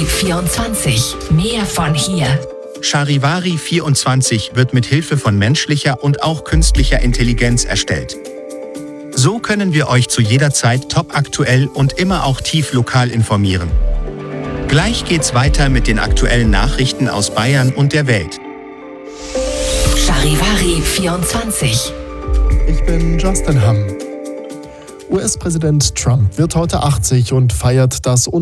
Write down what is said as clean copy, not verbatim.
24. Mehr von hier. Charivari 24 wird mit Hilfe von menschlicher und auch künstlicher Intelligenz erstellt. So können wir euch zu jeder Zeit topaktuell und immer auch tief lokal informieren. Gleich geht's weiter mit den aktuellen Nachrichten aus Bayern und der Welt. Charivari 24. Ich bin Justin Hamm. US-Präsident Trump wird heute 80 und feiert das